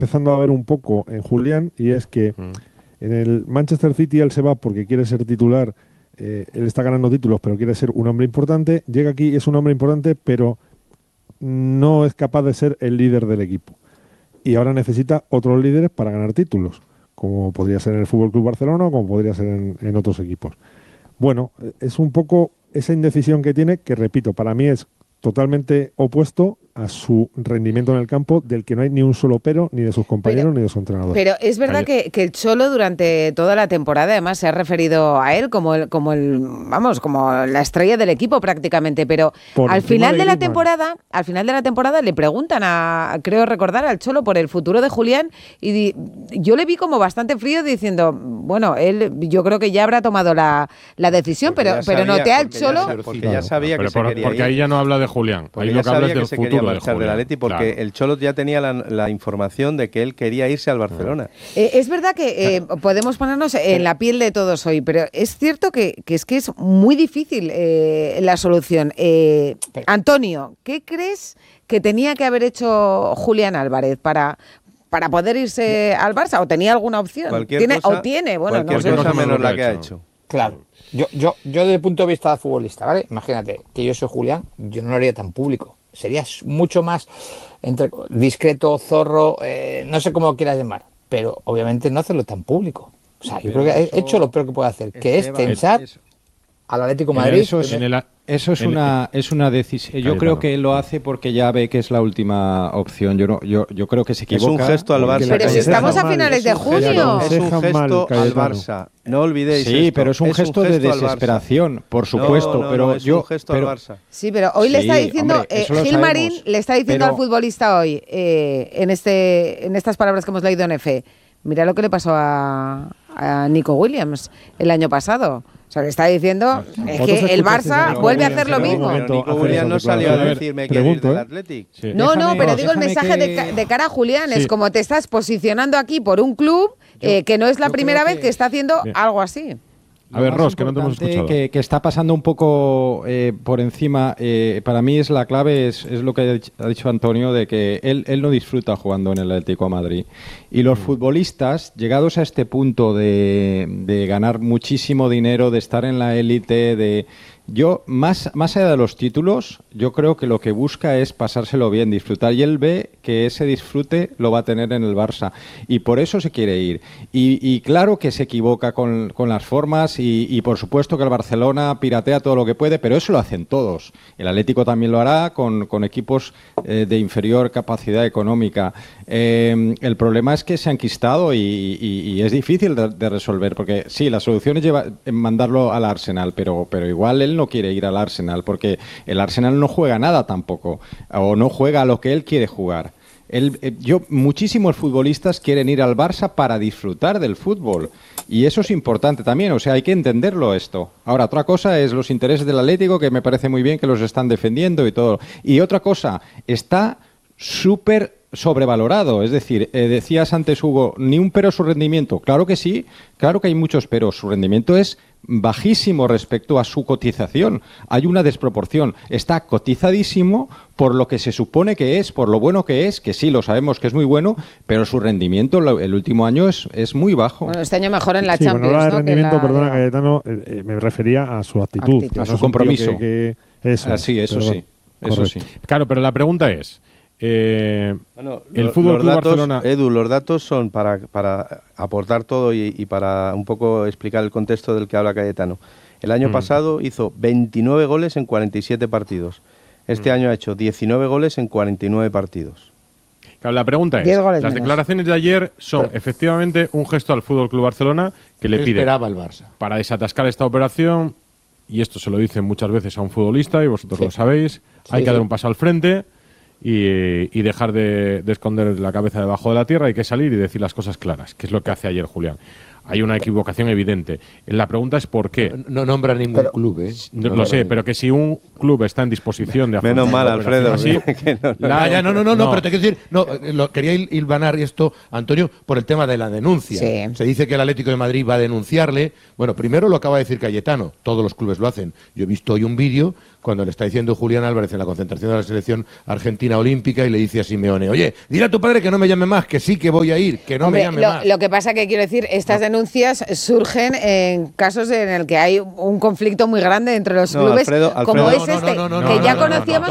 empezando a ver un poco en Julián, y es que en el Manchester City él se va porque quiere ser titular, él está ganando títulos, pero quiere ser un hombre importante, llega aquí, es un hombre importante, pero no es capaz de ser el líder del equipo. Y ahora necesita otros líderes para ganar títulos, como podría ser en el Fútbol Club Barcelona o como podría ser en otros equipos. Bueno, es un poco esa indecisión que tiene, que repito, para mí es totalmente opuesto a su rendimiento en el campo, del que no hay ni un solo pero, ni de sus compañeros, ni de su entrenador. Pero es verdad que el Cholo durante toda la temporada, además, se ha referido a él como la estrella del equipo prácticamente, pero al final de la temporada le preguntan creo recordar al Cholo por el futuro de Julián, y yo le vi como bastante frío diciendo, bueno, él yo creo que ya habrá tomado la decisión, pero noté al Cholo... Porque ya sabía que se quería ir. Porque ahí ya no habla de Julián, ahí lo que habla es del futuro del Atleti, porque el Cholo ya tenía la información de que él quería irse al Barcelona. Es verdad que podemos ponernos en la piel de todos hoy, pero es cierto que es muy difícil la solución. Antonio, ¿qué crees que tenía que haber hecho Julián Álvarez para poder irse al Barça? ¿O tenía alguna opción? Cualquier cosa menos la que ha hecho. Claro. Yo desde el punto de vista futbolista, ¿vale? Imagínate que yo soy Julián, yo no lo haría tan público. Sería mucho más discreto, zorro, no sé cómo lo quieras llamar, pero obviamente no hacerlo tan público. O sea, yo creo que he hecho lo peor que puede hacer, que es tensar al Atlético de Madrid. Eso es una decisión. Yo creo que lo hace porque ya ve que es la última opción. Yo creo que se equivoca. Es un gesto al Barça. Pero si estamos a finales de junio. Es un gesto al Barça. No olvidéis esto. Sí, pero es un gesto de desesperación, por supuesto. Pero es un gesto al Barça. Sí, pero hoy le está diciendo, Gil Marín le está diciendo al futbolista hoy, en estas palabras que hemos leído en F, mira lo que le pasó a Nico Williams el año pasado. O sea, le está diciendo que el Barça vuelve a hacer lo mismo. Nico Williams no salió a decirme que ir del Athletic. Sí. No, pero digo el mensaje de cara a Julián. Es como te estás posicionando aquí por un club que no es la primera vez que está haciendo algo así. A ver, Ross, que no te hemos escuchado. Que está pasando un poco por encima, para mí es la clave, es lo que ha dicho Antonio, de que él no disfruta jugando en el Atlético de Madrid. Y los futbolistas, llegados a este punto de ganar muchísimo dinero, de estar en la élite, más allá de los títulos, yo creo que lo que busca es pasárselo bien, disfrutar. Y él ve que ese disfrute lo va a tener en el Barça. Y por eso se quiere ir. Y claro que se equivoca con las formas y por supuesto que el Barcelona piratea todo lo que puede, pero eso lo hacen todos. El Atlético también lo hará con equipos de inferior capacidad económica. El problema es que se han enquistado y es difícil de resolver, porque sí, la solución es mandarlo al Arsenal, pero igual él no quiere ir al Arsenal, porque el Arsenal no juega nada tampoco, o no juega a lo que él quiere jugar. Muchísimos futbolistas quieren ir al Barça para disfrutar del fútbol, y eso es importante también, o sea, hay que entenderlo esto. Ahora, otra cosa es los intereses del Atlético, que me parece muy bien que los están defendiendo y todo. Y otra cosa, está súper sobrevalorado, es decir, decías antes, Hugo, ni un pero su rendimiento. Claro que sí, claro que hay muchos peros, su rendimiento es bajísimo respecto a su cotización. Hay una desproporción. Está cotizadísimo por lo que se supone que es, por lo bueno que es, que sí, lo sabemos que es muy bueno, pero su rendimiento el último año es muy bajo. Bueno, este año mejor en la Champions. Bueno, el rendimiento, perdona, Cayetano, me refería a su actitud. A su compromiso. Eso sí. Claro, pero la pregunta es, el Fútbol Club Barcelona... Edu, los datos son para aportar todo y para un poco explicar el contexto del que habla Cayetano. El año pasado hizo 29 goles en 47 partidos. Este año ha hecho 19 goles en 49 partidos. Claro, la pregunta es, las declaraciones de ayer son efectivamente un gesto al Fútbol Club Barcelona que le pide esperaba el Barça para desatascar esta operación, y esto se lo dicen muchas veces a un futbolista y vosotros lo sabéis, hay que dar un paso al frente y dejar de esconder la cabeza debajo de la tierra. Hay que salir y decir las cosas claras, que es lo que hace ayer Julián. Hay una equivocación evidente. La pregunta es ¿por qué? No nombra ningún club, ¿eh? No lo sé, pero que si un club está en disposición de hacer... Menos mal, Alfredo. Así, no, pero te quiero decir, quería hilvanar esto, Antonio, por el tema de la denuncia. Sí. Se dice que el Atlético de Madrid va a denunciarle. Bueno, primero lo acaba de decir Cayetano, todos los clubes lo hacen. Yo he visto hoy un vídeo cuando le está diciendo Julián Álvarez en la concentración de la selección argentina olímpica y le dice a Simeone, oye, dile a tu padre que no me llame más, que sí que voy a ir, que no me llame más. Lo que pasa que quiero decir, estas denuncias surgen en casos en el que hay un conflicto muy grande entre los clubes, como es este, que ya conocíamos,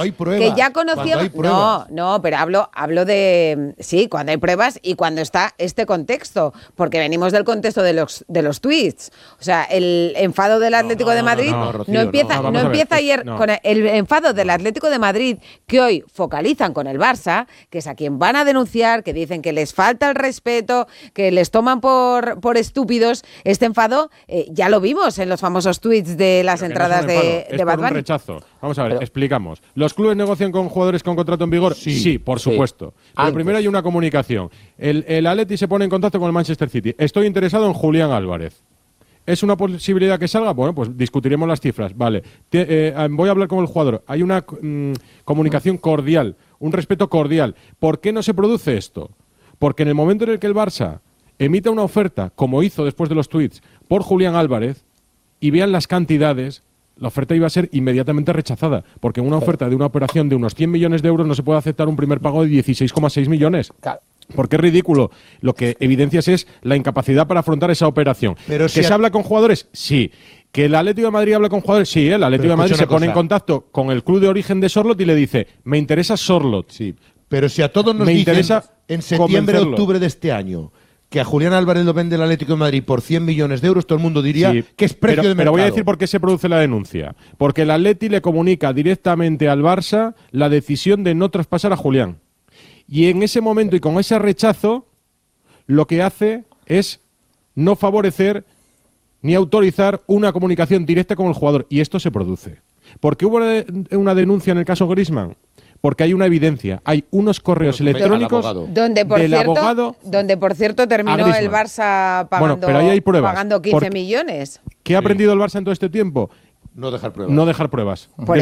pero hablo de sí, cuando hay pruebas y cuando está este contexto, porque venimos del contexto de los tweets. O sea, el enfado del Atlético de Madrid no empieza ayer con el enfado del Atlético de Madrid, que hoy focalizan con el Barça, que es a quien van a denunciar, que dicen que les falta el respeto, que les toman por estúpidos. Este enfado ya lo vimos en los famosos tweets de las entradas de Bad Bunny. Un rechazo. Vamos a ver, explicamos. ¿Los clubes negocian con jugadores con contrato en vigor? Sí, por supuesto. Pero primero hay una comunicación. El Atleti se pone en contacto con el Manchester City. Estoy interesado en Julián Álvarez. ¿Es una posibilidad que salga? Bueno, pues discutiremos las cifras. Vale. Voy a hablar con el jugador. Hay una comunicación cordial, un respeto cordial. ¿Por qué no se produce esto? Porque en el momento en el que el Barça emita una oferta, como hizo después de los tweets, por Julián Álvarez, y vean las cantidades, la oferta iba a ser inmediatamente rechazada. Porque en una oferta de una operación de unos 100 millones de euros no se puede aceptar un primer pago de 16,6 millones. Claro. Porque es ridículo. Lo que evidencias es la incapacidad para afrontar esa operación. Pero ¿que se habla con jugadores? Sí. ¿Que el Atlético de Madrid habla con jugadores? Sí, el Atlético de Madrid se pone en contacto con el club de origen de Sorloth y le dice, me interesa Sorloth. Sí. Pero si a todos nos dicen en septiembre, octubre de este año que a Julián Álvarez lo vende el Atlético de Madrid por 100 millones de euros, todo el mundo diría que es precio de mercado. Pero voy a decir por qué se produce la denuncia. Porque el Atleti le comunica directamente al Barça la decisión de no traspasar a Julián. Y en ese momento y con ese rechazo, lo que hace es no favorecer ni autorizar una comunicación directa con el jugador. Y esto se produce. ¿Por qué hubo una denuncia en el caso Griezmann? Porque hay una evidencia. Hay unos correos electrónicos donde por cierto terminó el Barça pagando 15 millones. ¿Qué ha aprendido el Barça en todo este tiempo? No dejar pruebas. No dejar pruebas. Por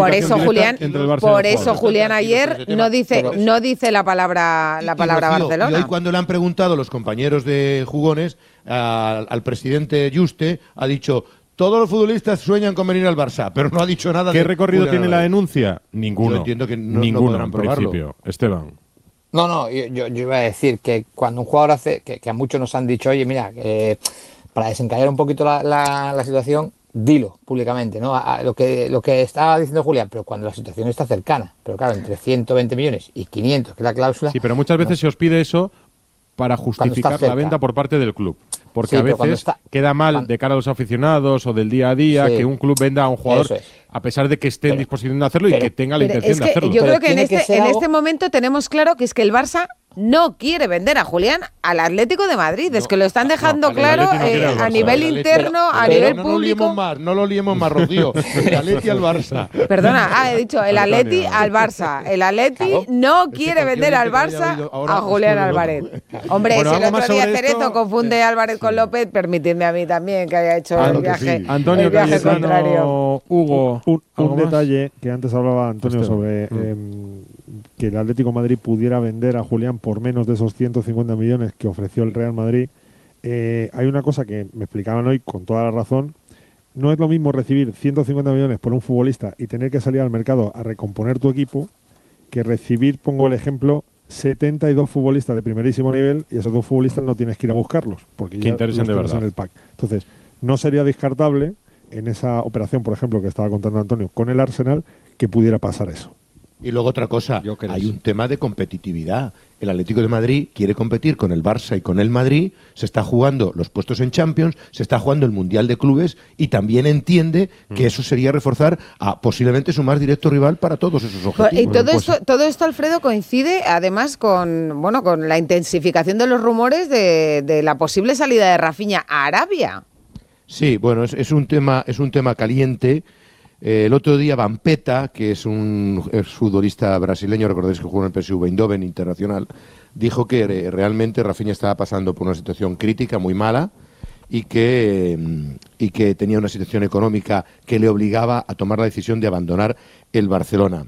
eso, Julián ayer no dice la palabra Barcelona. Y hoy cuando le han preguntado los compañeros de Jugones al presidente Yuste, ha dicho, todos los futbolistas sueñan con venir al Barça, pero no ha dicho nada. ¿Qué recorrido tiene la denuncia? Ninguno. Yo entiendo que ninguno en principio. Esteban. No, yo iba a decir que cuando un jugador hace, que a muchos nos han dicho, oye, mira, para desencallar un poquito la situación, dilo públicamente, ¿no? Lo que estaba diciendo Julián, pero cuando la situación está cercana, pero claro, entre 120 millones y 500, que es la cláusula. Sí, pero muchas veces se os pide eso para justificar la venta por parte del club. Porque a veces queda mal de cara a los aficionados o del día a día que un club venda a un jugador a pesar de que esté en disposición de hacerlo y que tenga la intención de hacerlo. Yo creo que en este momento tenemos claro que es que el Barça no quiere vender a Julián al Atlético de Madrid. Es que lo están dejando claro a nivel interno, a nivel público. No lo liemos más, Rocío. El Atleti al Barça. Perdona, he dicho el Atleti al Barça. El Atleti no quiere vender al Barça a Julián Álvarez. Hombre, si el otro día Cerezo confunde Álvarez con López, permitidme a mí también que haya hecho el viaje, Antonio, el viaje contrario. Hugo, un detalle que antes hablaba Antonio sobre que el Atlético de Madrid pudiera vender a Julián por menos de esos 150 millones que ofreció el Real Madrid. Hay una cosa que me explicaban hoy con toda la razón. No es lo mismo recibir 150 millones por un futbolista y tener que salir al mercado a recomponer tu equipo que recibir, pongo el ejemplo, 72 futbolistas de primerísimo nivel y esos dos futbolistas no tienes que ir a buscarlos porque ya los tienes en el pack. Entonces, no sería descartable en esa operación, por ejemplo, que estaba contando Antonio con el Arsenal, que pudiera pasar eso. Y luego otra cosa, hay un tema de competitividad. El Atlético de Madrid quiere competir con el Barça y con el Madrid, se está jugando los puestos en Champions, se está jugando el Mundial de Clubes y también entiende que eso sería reforzar a posiblemente su más directo rival para todos esos objetivos. Y todo esto, Alfredo, coincide además con la intensificación de los rumores de la posible salida de Rafinha a Arabia. Sí, bueno, es un tema caliente. El otro día Vampeta, que es un futbolista brasileño, recordáis que jugó en el PSV Eindhoven internacional, dijo que realmente Rafinha estaba pasando por una situación crítica muy mala y que tenía una situación económica que le obligaba a tomar la decisión de abandonar el Barcelona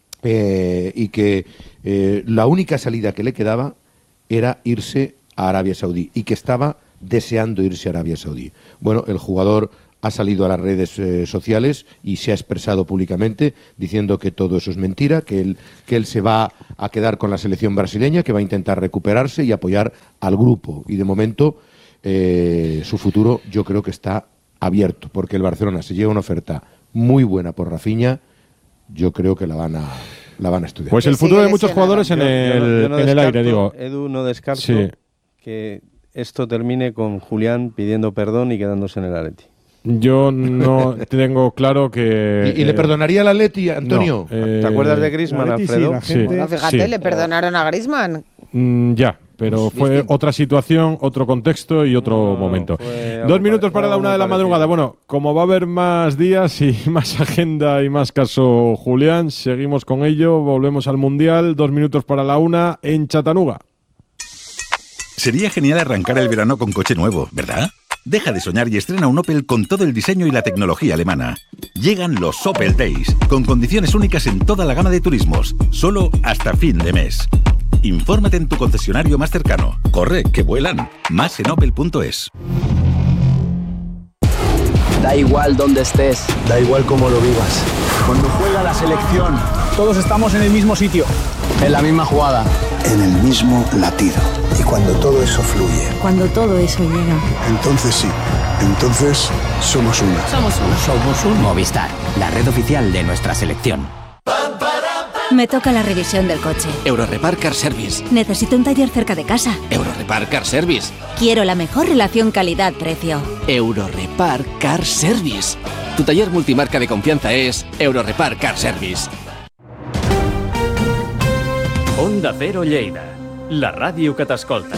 y que la única salida que le quedaba era irse a Arabia Saudí y que estaba deseando irse a Arabia Saudí. Bueno, el jugador ha salido a las redes sociales y se ha expresado públicamente diciendo que todo eso es mentira, que él se va a quedar con la selección brasileña, que va a intentar recuperarse y apoyar al grupo. Y de momento su futuro yo creo que está abierto, porque el Barcelona, si llega una oferta muy buena por Rafinha, yo creo que la van a estudiar. Pues el futuro de muchos jugadores en el aire, digo. Edu, no descarto que esto termine con Julián pidiendo perdón y quedándose en el Atleti. Yo no tengo claro que... ¿Y le perdonaría al Atleti, Antonio? No, ¿te acuerdas de Griezmann, Alfredo? Sí, bueno, fíjate, le perdonaron a Griezmann. Ya, pero fue otra situación, otro contexto y otro momento. 2 minutos para la 1 de la madrugada. Bueno, como va a haber más días y más agenda y más caso, Julián, seguimos con ello, volvemos al Mundial. 2 minutos para la 1 en Chattanooga. Sería genial arrancar el verano con coche nuevo, ¿verdad? Deja de soñar y estrena un Opel con todo el diseño y la tecnología alemana. Llegan los Opel Days, con condiciones únicas en toda la gama de turismos, solo hasta fin de mes. Infórmate en tu concesionario más cercano. Corre, que vuelan. Más en opel.es. Da igual dónde estés, da igual cómo lo vivas. Cuando juega la selección, todos estamos en el mismo sitio, en la misma jugada, en el mismo latido. Y cuando todo eso fluye, cuando todo eso llega, entonces sí, entonces somos una. Somos un Movistar, la red oficial de nuestra selección. Me toca la revisión del coche. Eurorepar Car Service. Necesito un taller cerca de casa. Eurorepar Car Service. Quiero la mejor relación calidad-precio. Eurorepar Car Service. Tu taller multimarca de confianza es Eurorepar Car Service. Onda Cero Lleida, la ràdio que t'escolta.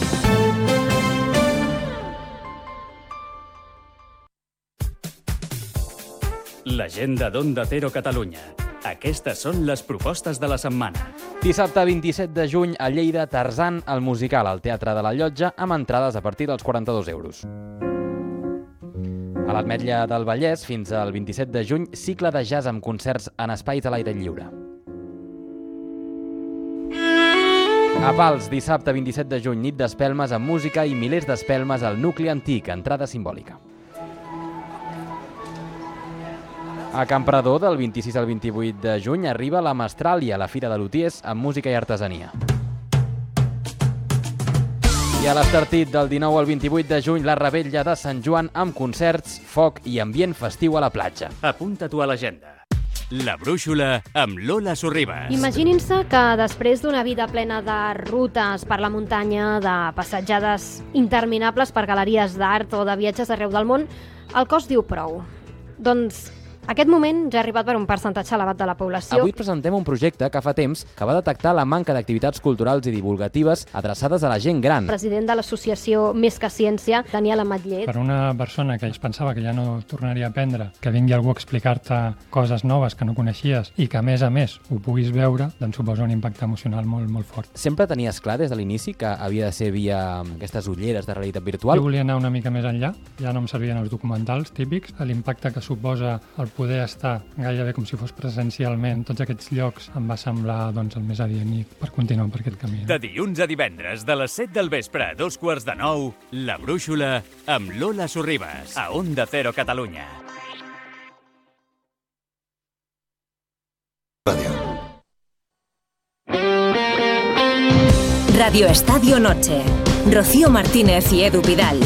L'agenda d'Onda Cero Catalunya. Aquestes són les propostes de la setmana. Dissabte 27 de juny a Lleida, Tarzan, el musical al Teatre de la Llotja, amb entrades a partir dels 42 euros. A l'Ametlla del Vallès, fins al 27 de juny, cicle de jazz amb concerts en espais a l'aire lliure. A Pals, dissabte 27 de juny, nit d'espelmes amb música i milers d'espelmes al nucli antic, entrada simbòlica. A Campredó, del 26 al 28 de juny, arriba la Mestràlia, la Fira de Lutiers, amb música i artesania. I a l'Estartit, del 19 al 28 de juny, la Revetlla de Sant Joan, amb concerts, foc i ambient festiu a la platja. Apunta-t'ho a l'agenda. La Brúixola amb Lola Sorribas. Imaginin-se que després d'una vida plena de rutes per la muntanya, de passejades interminables per galeries d'art o de viatges arreu del món, el cos diu prou. Doncs aquest moment ja ha arribat per un percentatge elevat de la població. Avui presentem un projecte que fa temps que va detectar la manca d'activitats culturals i divulgatives adreçades a la gent gran. President de l'associació Més que Ciència, Daniel Ametller. Per una persona que es pensava que ja no tornaria a aprendre, que vingui algú a explicar-te coses noves que no coneixies i que a més ho puguis veure, doncs suposa un impacte emocional molt, molt fort. Sempre tenies clar des de l'inici que havia de ser via aquestes ulleres de realitat virtual? Jo volia anar una mica més enllà, ja no em servien els documentals típics, l'impacte que suposa el poder estar gairebé com si fos presencialment en tots aquests llocs em va semblar el més adient per continuar per aquest camí. De dilluns a divendres, de les 7 del vespre a 8:45, La Brúixola amb Lola Sorribas, a Onda Cero Catalunya. Radio Estadio Noche. Rocío Martínez y Edu Pidal.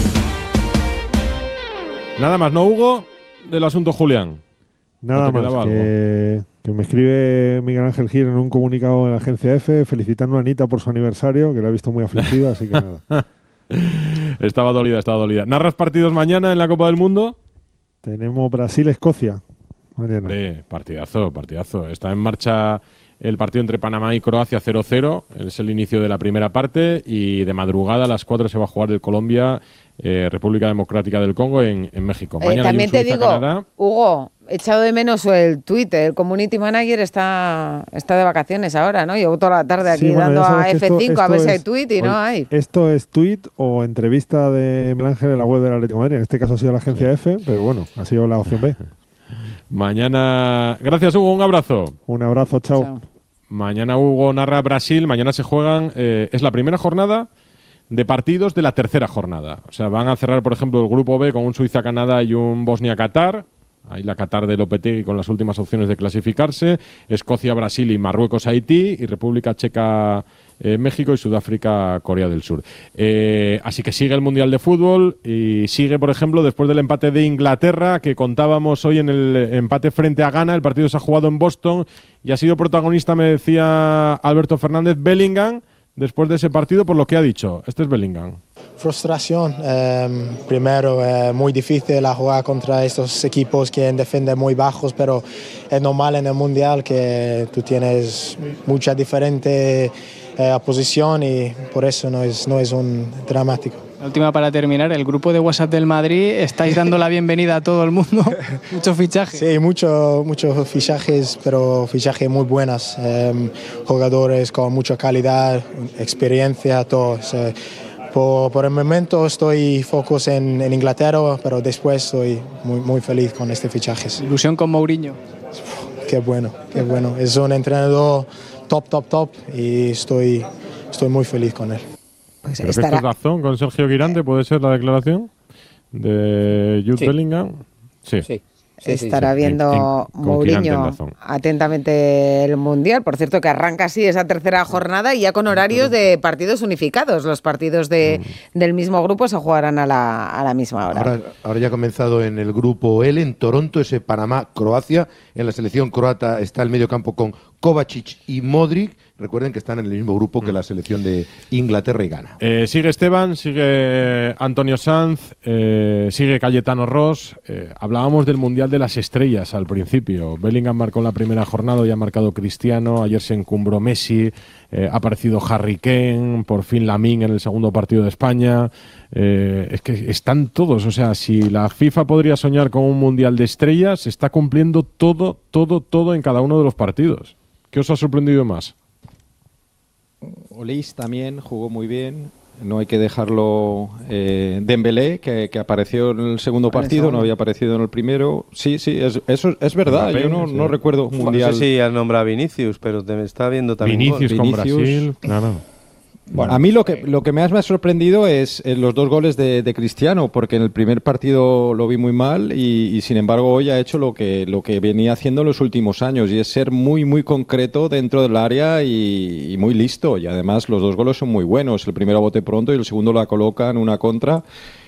Nada más, ¿no, Hugo? Del asunto Julián. Nada más, que me escribe Miguel Ángel Gil en un comunicado de la agencia F felicitando a Anita por su aniversario, que la he visto muy afligida, así que nada. Estaba dolida. ¿Narras partidos mañana en la Copa del Mundo? Tenemos Brasil-Escocia mañana. Partidazo. Está en marcha el partido entre Panamá y Croacia 0-0. Es el inicio de la primera parte y de madrugada a las 4 se va a jugar el Colombia, República Democrática del Congo en México. Mañana también te digo, Canadá. Hugo, he echado de menos el Twitter. El community manager está de vacaciones ahora, ¿no? Llevo toda la tarde aquí dando a F5 a ver si hay tweet y no hay. Esto es tweet o entrevista de Miguel Ángel en la web del Atlético de Madrid. En este caso ha sido la agencia F, pero bueno, ha sido la opción B. Mañana... Gracias, Hugo. Un abrazo. Un abrazo, chao. Mañana Hugo narra Brasil. Mañana se juegan... es la primera jornada de partidos de la tercera jornada. O sea, van a cerrar, por ejemplo, el grupo B con un Suiza-Canadá y un Bosnia-Qatar. Ahí la Qatar de Lopetegui con las últimas opciones de clasificarse. Escocia, Brasil y Marruecos, Haití. Y República Checa, México y Sudáfrica, Corea del Sur. Así que sigue el Mundial de Fútbol y sigue, por ejemplo, después del empate de Inglaterra, que contábamos hoy en el empate frente a Ghana. El partido se ha jugado en Boston y ha sido protagonista, me decía Alberto Fernández, Bellingham, después de ese partido, por lo que ha dicho. Este es Bellingham. Frustración. Primero, muy difícil a jugar contra estos equipos que defienden muy bajos, pero es normal en el Mundial que tú tienes mucha diferente posición y por eso no es un dramático. La última para terminar, el grupo de WhatsApp del Madrid, estáis dando la bienvenida a todo el mundo, muchos fichajes. Sí, muchos fichajes, pero fichajes muy buenos, jugadores con mucha calidad, experiencia, todo. Por el momento estoy focus en Inglaterra, pero después estoy muy feliz con este fichaje. Ilusión con Mourinho. Qué bueno. Es un entrenador top y estoy muy feliz con él. Pues ¿pero que esto es razón con Sergio Guirante? ¿Puede ser la declaración de Jude Bellingham? Sí. Estará viendo Mourinho atentamente el Mundial. Por cierto, que arranca así esa tercera jornada y ya con horarios de partidos unificados. Los partidos del mismo grupo se jugarán a la misma hora. Ahora ya ha comenzado en el grupo L, en Toronto, ese Panamá-Croacia. En la selección croata está el mediocampo con Kovacic y Modric. Recuerden que están en el mismo grupo que la selección de Inglaterra y Ghana. Sigue Esteban, sigue Antonio Sanz, sigue Cayetano Ross. Hablábamos del Mundial de las Estrellas al principio. Bellingham marcó la primera jornada, ya ha marcado Cristiano, ayer se encumbró Messi, ha aparecido Harry Kane, por fin Lamine en el segundo partido de España. Es que están todos, o sea, si la FIFA podría soñar con un Mundial de Estrellas, se está cumpliendo todo en cada uno de los partidos. ¿Qué os ha sorprendido más? Olís también jugó muy bien. No hay que dejarlo. Dembélé, que apareció en el segundo partido, no había aparecido en el primero. Sí, eso es verdad. Yo no recuerdo un mundial. No sé si has nombrado a Vinicius, pero te está viendo también. Vinicius con Brasil, claro. Bueno, a mí lo que más me ha sorprendido es los 2 goles de Cristiano, porque en el primer partido lo vi muy mal y sin embargo hoy ha hecho lo que venía haciendo en los últimos años, y es ser muy concreto dentro del área y muy listo, y además los 2 goles son muy buenos, el primero a bote pronto y el segundo la coloca en una contra.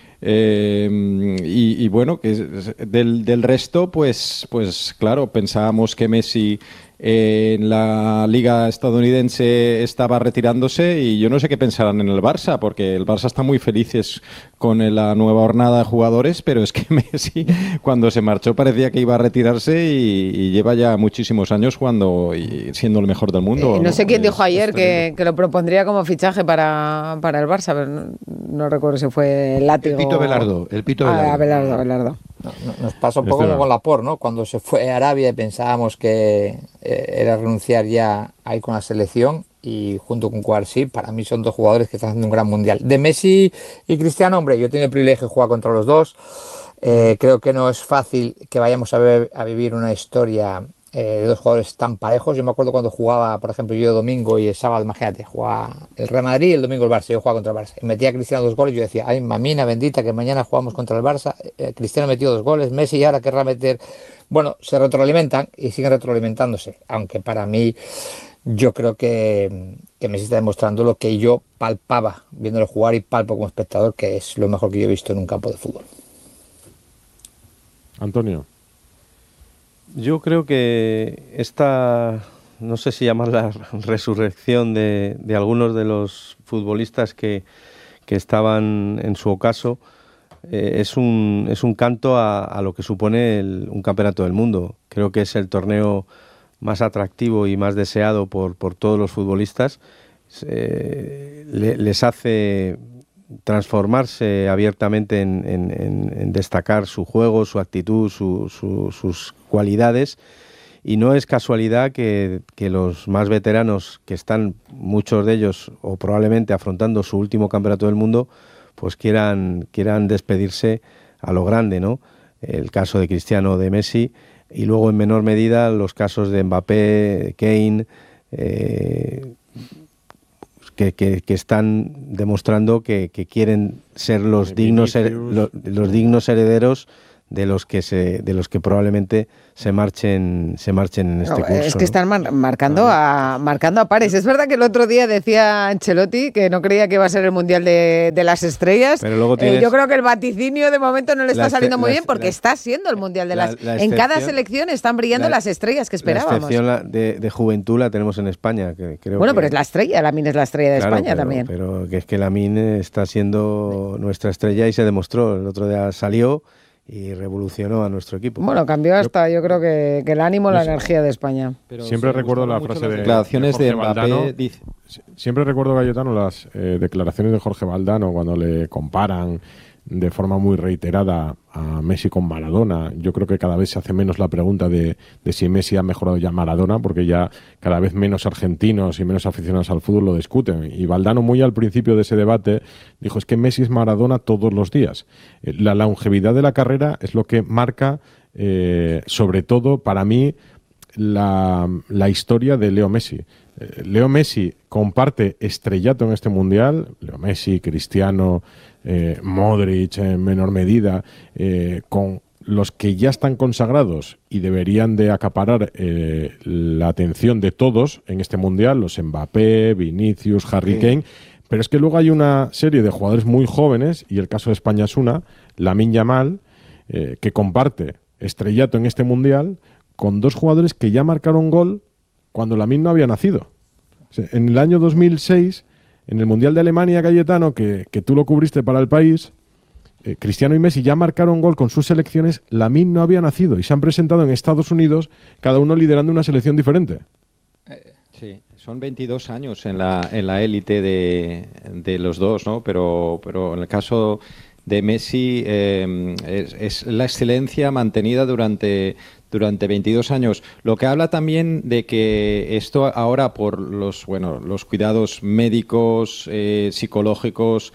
Y bueno, que del resto, pues claro, pensábamos que Messi en la liga estadounidense estaba retirándose, y yo no sé qué pensarán en el Barça, porque el Barça está muy felices con la nueva hornada de jugadores, pero es que Messi cuando se marchó parecía que iba a retirarse y lleva ya muchísimos años jugando y siendo el mejor del mundo. No sé quién dijo ayer que lo propondría como fichaje para el Barça, pero no recuerdo si fue Látigo. El Pito Velardo. Velardo. Nos pasó un poco como con Laporte, ¿no? Cuando se fue a Arabia y pensábamos que era renunciar ya ahí con la selección, y junto con Cuarsí, para mí son 2 jugadores que están haciendo un gran mundial. De Messi y Cristiano, hombre, yo he tenido el privilegio de jugar contra los dos. Creo que no es fácil que vayamos a vivir una historia de 2 jugadores tan parejos. Yo me acuerdo cuando jugaba, por ejemplo, yo domingo y el sábado, imagínate, jugaba el Real Madrid y el domingo el Barça. Yo jugaba contra el Barça y metía a Cristiano 2 goles. Yo decía, ay, mamina bendita, que mañana jugamos contra el Barça. Cristiano metió 2 goles, Messi ahora querrá meter. Bueno, se retroalimentan y siguen retroalimentándose, aunque para mí yo creo que Messi está demostrando lo que yo palpaba viéndolo jugar y palpo como espectador, que es lo mejor que yo he visto en un campo de fútbol. Antonio. Yo creo que esta, no sé si llamarla resurrección de algunos de los futbolistas que estaban en su ocaso, es un canto a lo que supone un campeonato del mundo. Creo que es el torneo más atractivo y más deseado por todos los futbolistas. Les hace transformarse abiertamente en destacar su juego, su actitud, sus cualidades, y no es casualidad que los más veteranos, que están muchos de ellos o probablemente afrontando su último campeonato del mundo, pues quieran despedirse a lo grande, ¿no? El caso de Cristiano, de Messi, y luego en menor medida los casos de Mbappé, Kane, que están demostrando que quieren ser los dignos herederos de los que probablemente se marchen en este curso. Es que están marcando a pares. Es verdad que el otro día decía Ancelotti que no creía que iba a ser el Mundial de las Estrellas. Pero luego yo creo que el vaticinio de momento no le está saliendo muy bien porque está siendo el Mundial de las Estrellas. En cada selección están brillando las estrellas que esperábamos. La excepción de juventud la tenemos en España. Pero es la estrella, Lamine es la estrella de España también. Pero que es que Lamine está siendo nuestra estrella y se demostró. El otro día salió y revolucionó a nuestro equipo. Bueno, cambió hasta, yo creo que el ánimo, la energía de España. Pero siempre recuerdo la frase de declaraciones de Mbappé. Siempre recuerdo, Cayetano, las declaraciones de Jorge Valdano cuando le comparan de forma muy reiterada a Messi con Maradona. Yo creo que cada vez se hace menos la pregunta de si Messi ha mejorado ya Maradona, porque ya cada vez menos argentinos y menos aficionados al fútbol lo discuten. Y Valdano, muy al principio de ese debate, dijo, es que Messi es Maradona todos los días. La longevidad de la carrera es lo que marca, sobre todo para mí, la historia de Leo Messi. Leo Messi comparte estrellato en este Mundial, Leo Messi, Cristiano, Modric en menor medida, con los que ya están consagrados y deberían de acaparar la atención de todos en este Mundial, los Mbappé, Vinicius, Harry Kane, pero es que luego hay una serie de jugadores muy jóvenes, y el caso de España es una, Lamine Yamal, que comparte estrellato en este Mundial con dos jugadores que ya marcaron gol cuando Lamine no había nacido. O sea, en el año 2006, en el Mundial de Alemania, Cayetano, que tú lo cubriste para El País, Cristiano y Messi ya marcaron gol con sus selecciones, Lamine no había nacido y se han presentado en Estados Unidos, cada uno liderando una selección diferente. Sí, son 22 años en la élite de los dos, ¿no? Pero en el caso de Messi es la excelencia mantenida durante 22 años. Lo que habla también de que esto ahora por los cuidados médicos, psicológicos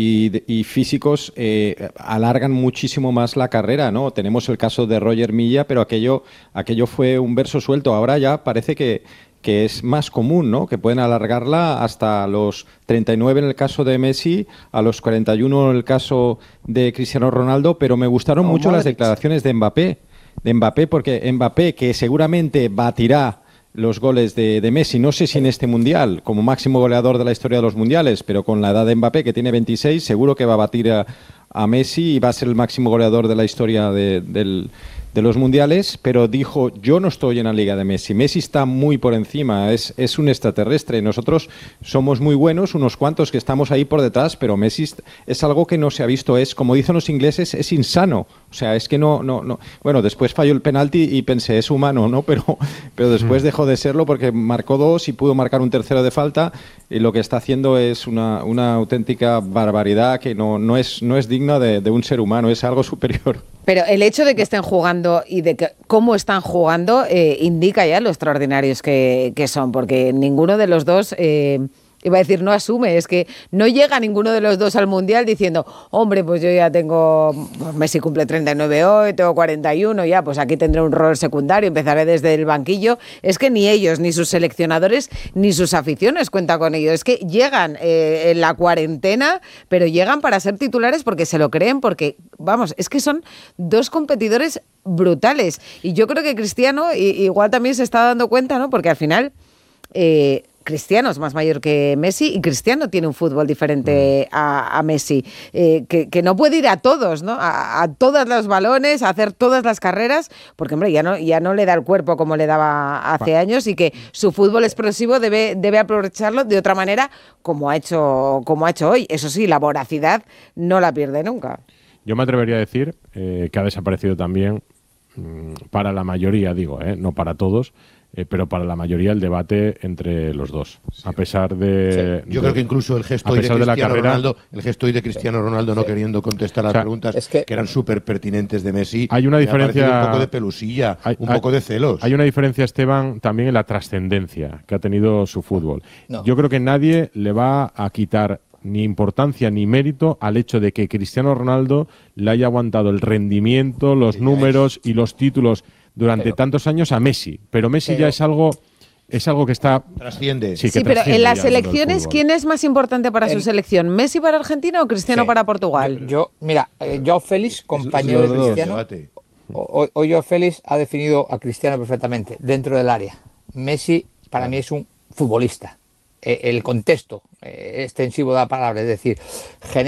y físicos alargan muchísimo más la carrera, ¿no? Tenemos el caso de Roger Milla, pero aquello fue un verso suelto. Ahora ya parece que es más común, ¿no? Que pueden alargarla hasta los 39 en el caso de Messi, a los 41 en el caso de Cristiano Ronaldo, pero me gustaron mucho las declaraciones de Mbappé, porque Mbappé, que seguramente batirá los goles de Messi, no sé si en este Mundial, como máximo goleador de la historia de los Mundiales, pero con la edad de Mbappé, que tiene 26, seguro que va a batir a Messi y va a ser el máximo goleador de la historia de los Mundiales, pero dijo, yo no estoy en la liga de Messi. Messi está muy por encima, es un extraterrestre. Nosotros somos muy buenos, unos cuantos que estamos ahí por detrás, pero Messi es algo que no se ha visto. Es, como dicen los ingleses, es insano. O sea, es que no. Bueno, después falló el penalti y pensé, es humano, ¿no? Pero después dejó de serlo porque marcó 2 y pudo marcar un tercero de falta, y lo que está haciendo es una auténtica barbaridad que no es digna de un ser humano, es algo superior. Pero el hecho de que estén jugando y de que cómo están jugando indica ya lo extraordinarios que son, porque ninguno de los dos, iba a decir no asume, es que no llega ninguno de los dos al Mundial diciendo, hombre, pues yo ya tengo, Messi cumple 39 hoy, tengo 41, ya, pues aquí tendré un rol secundario, empezaré desde el banquillo. Es que ni ellos, ni sus seleccionadores, ni sus aficiones cuentan con ello. Es que llegan en la cuarentena, pero llegan para ser titulares porque se lo creen, porque, vamos, es que son dos competidores brutales. Y yo creo que Cristiano igual también se está dando cuenta, ¿no? Porque al final Cristiano es más mayor que Messi y Cristiano tiene un fútbol diferente a Messi, que no puede ir a todos, ¿no? A todos los balones, a hacer todas las carreras, porque, hombre, ya no le da el cuerpo como le daba hace años, y que su fútbol explosivo debe aprovecharlo de otra manera, como ha hecho hoy. Eso sí, la voracidad no la pierde nunca. Yo me atrevería a decir que ha desaparecido también, para la mayoría, no para todos, pero para la mayoría el debate entre los dos, a pesar de... Yo creo que incluso el gesto hoy de Cristiano Ronaldo no queriendo contestar a las preguntas que eran súper pertinentes de Messi, hay una diferencia, un poco de pelusilla, un poco de celos. Hay una diferencia, Esteban, también en la trascendencia que ha tenido su fútbol. No. Yo creo que nadie le va a quitar ni importancia ni mérito al hecho de que Cristiano Ronaldo le haya aguantado el rendimiento, los números y los títulos durante tantos años a Messi. Pero Messi ya es algo es algo que está... Trasciende. Sí, pero en las selecciones, ¿quién es más importante para su selección? ¿Messi para Argentina o Cristiano para Portugal? Mira, Joao Félix, compañero de Cristiano, hoy Joao Félix ha definido a Cristiano perfectamente, dentro del área. Messi, para mí, es un futbolista. El contexto extensivo de la palabra, es decir,